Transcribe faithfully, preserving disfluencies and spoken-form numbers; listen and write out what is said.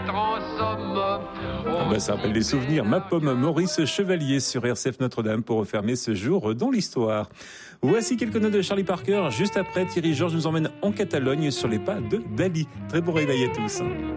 être en somme. Ah bah, ça rappelle des souvenirs. Ma pomme, Maurice Chevalier sur R C F Notre-Dame pour refermer ce jour dans l'histoire. Voici quelques notes de Charlie Parker. Juste après, Thierry Georges nous emmène en Catalogne sur les pas de Dali. Très bon réveil à tous.